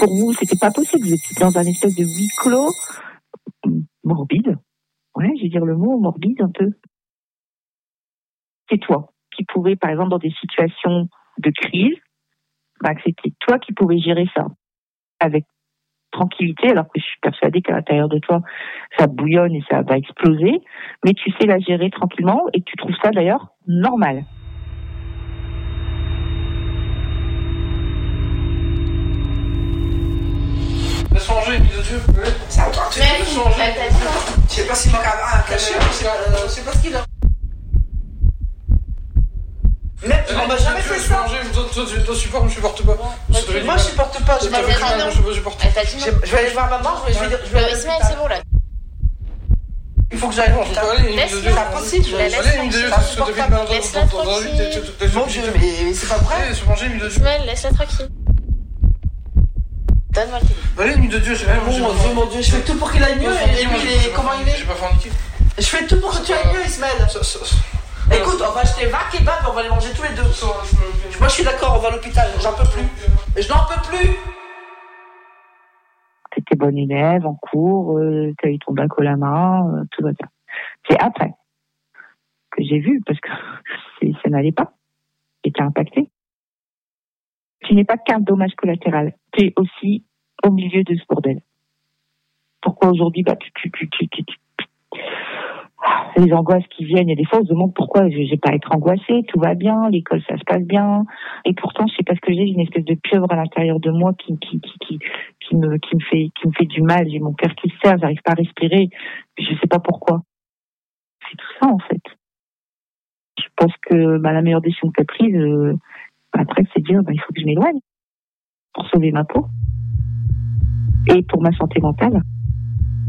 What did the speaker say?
pour vous, c'était pas possible. Vous étiez dans un espèce de huis clos morbide. Ouais, je vais dire le mot morbide un peu. C'est toi qui pouvais, par exemple, dans des situations de crise, c'était toi qui pouvais gérer ça avec tranquillité, alors que je suis persuadée qu'à l'intérieur de toi, ça bouillonne et ça va exploser, mais tu sais la gérer tranquillement et tu trouves ça d'ailleurs normal. Laisse changer, mise de Dieu. C'est à toi que tu veux changer. Je sais pas s'il manque à cacher, je sais pas ce qu'il a. Mais on m'a jamais fait ça. Toi, support, je supporte pas. Moi, je supporte pas. Je supporte. Je vais aller voir maman. Ismaël, c'est bon là. Il faut que j'aille voir. Laisse-le. C'est impossible. Laisse-la tranquille. Mon Dieu, mais c'est pas vrai. Ismaël, laisse-la tranquille. Donne-moi le téléphone. Allez, nuit de Dieu, j'ai rien. Mon Dieu, je fais tout pour qu'il aille mieux. Et lui, comment il est? J'ai pas forniqué. Je fais tout pour que tu ailles mieux, Ismaël. Écoute, on va acheter 20 kebabs, on va les manger tous les deux. Moi, je suis d'accord, on va à l'hôpital, j'en peux plus. Je n'en peux plus. T'étais bonne élève en cours, t'as eu ton bac à la main, tout va bien. C'est après que j'ai vu, parce que ça n'allait pas. J'étais impactée. Tu n'es pas qu'un dommage collatéral. Tu es aussi au milieu de ce bordel. Pourquoi aujourd'hui, les angoisses qui viennent, il y a des fois on se demande pourquoi je n'ai pas à être angoissée, tout va bien, l'école ça se passe bien, et pourtant je sais pas ce que j'ai une espèce de pieuvre à l'intérieur de moi qui me fait du mal, j'ai mon cœur qui se serre, j'arrive pas à respirer, je sais pas pourquoi. C'est tout ça en fait. Je pense que la meilleure décision que tu as prise, après c'est de dire il faut que je m'éloigne pour sauver ma peau et pour ma santé mentale.